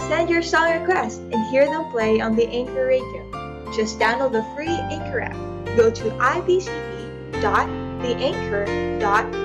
Send your song requests and hear them play on the Anchor Radio. Just download the free Anchor app. Go to ibcp.theanchor.fm